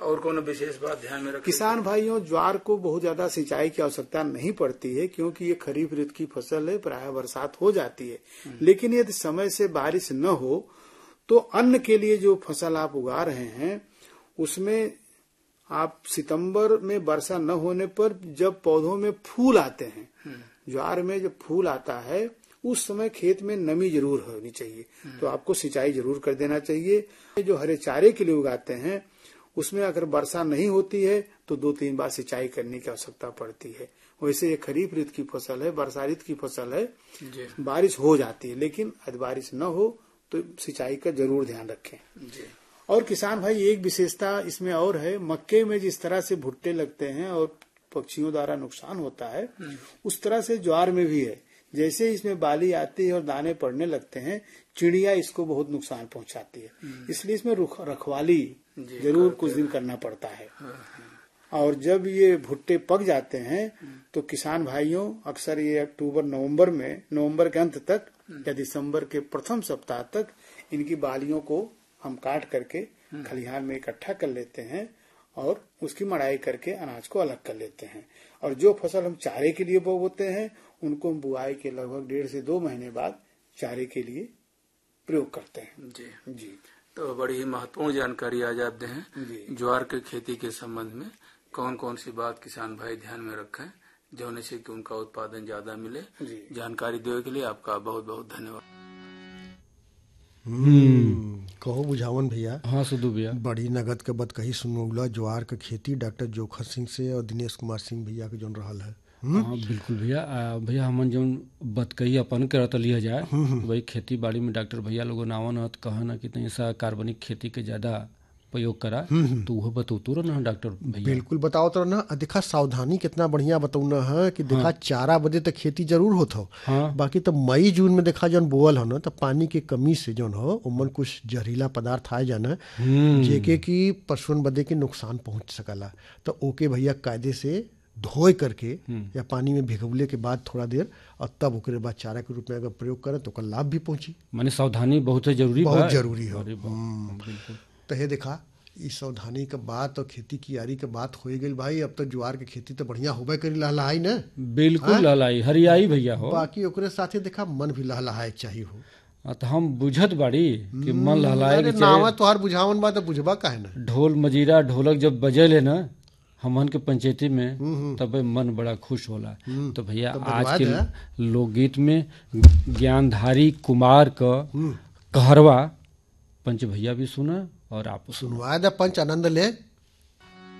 और कौन विशेष बात ध्यान में रखें? किसान भाइयों, ज्वार को बहुत ज्यादा सिंचाई की आवश्यकता नहीं पड़ती है, क्योंकि ये खरीफ ऋतु की फसल है, प्रायः बरसात हो जाती है। लेकिन यदि समय से बारिश न हो तो अन्न के लिए जो फसल आप उगा रहे हैं उसमें आप सितंबर में वर्षा न होने पर जब पौधों में फूल आते हैं, ज्वार में जब फूल आता है उस समय खेत में नमी जरूर होनी चाहिए, तो आपको सिंचाई जरूर कर देना चाहिए। जो हरे चारे के लिए उगाते हैं उसमें अगर वर्षा नहीं होती है तो 2-3 बार सिंचाई करने की आवश्यकता पड़ती है। वैसे ये खरीफ ऋतु की फसल है, वर्षा ऋतु की फसल है, बारिश हो जाती है, लेकिन यदि बारिश न हो तो सिंचाई का जरूर ध्यान रखें। और किसान भाई, एक विशेषता इसमें और है, मक्के में जिस तरह से भुट्टे लगते हैं और पक्षियों द्वारा नुकसान होता है, उस तरह से ज्वार में भी है। जैसे इसमें बाली आती है और दाने पड़ने लगते हैं, चिड़िया इसको बहुत नुकसान पहुंचाती है, इसलिए इसमें रखवाली जरूर कुछ दिन करना पड़ता है। और जब ये भुट्टे पक जाते हैं तो किसान भाइयों, अक्सर ये अक्टूबर नवंबर के अंत तक या दिसंबर के प्रथम सप्ताह तक इनकी बालियों को हम काट करके खलिहान में इकट्ठा कर लेते हैं और उसकी मड़ाई करके अनाज को अलग कर लेते हैं। और जो फसल हम चारे के लिए बोते हैं उनको हम बुआई के लगभग 1.5 से 2 महीने बाद चारे के लिए प्रयोग करते हैं। जी। तो बड़ी ही महत्वपूर्ण जानकारी आज आप दे हैं। ज्वार के खेती के संबंध में कौन कौन सी बात किसान भाई ध्यान में रखें जोने से कि उनका उत्पादन ज्यादा मिले। जानकारी देने के लिए आपका बहुत बहुत धन्यवाद। कहो बुझावन भैया। हाँ सुधु भैया, बड़ी नगद के बत कही सुनौला ज्वार के खेती डॉक्टर जोखर सिंह से और दिनेश कुमार सिंह भैया के जोन रहल है। हाँ बिल्कुल भैया हमन जो बत कही अपन करत लिया जाए वही खेती बाड़ी में डॉक्टर भैया लोगों नावन हत कहा ना कि ऐसा कार्बनिक खेती के ज्यादा प्रयोग करा, तो वह बतौतो रहा डॉक्टर भैया। बिल्कुल बताओ तो ना। देखा सावधानी कितना बढ़िया बताऊना है कि देखा 4 बजे तक खेती जरूर होत हो। बाकी तो मई जून में देखा जौन बोअल हो ना तो पानी के कमी से जौन हो उमन कुछ जहरीला पदार्थ आए जाना जेके कि पशुअन बदे के नुकसान पहुंच सकला। तो ओके भैया कायदे से धोए करके या पानी में भिगवले के बाद थोड़ा देर और तब ओकरे बाद चारा के रूप में अगर प्रयोग करें तो लाभ भी पहुंची। माने सावधानी बहुत जरूरी हो। तो हे देखा इस सावधानी के बात और खेती की यारी के बात हो गई भाई। अब तो ज्वार की खेती तो बढ़िया होबे करी, लहलहाई न बिल्कुल लहलाई हरियाई भैया हो। बाकी ओकरे साथे देखा मन भी लहलहाए चाहिए हो। तो हम बुझत बाड़ी कि मन लहलाए के नावा तोहार बुझावन बा तो बुझबा काहे ना। ढोल मजीरा ढोलक जब बजेले ना हमन के पंचायती में तब मन बड़ा खुश होला। तो भैया आज के लोकगीत में ज्ञानधारी कुमार का कहरवा पंच भैया भी सुना और आप सुनवाए दा पंच आनंद ले।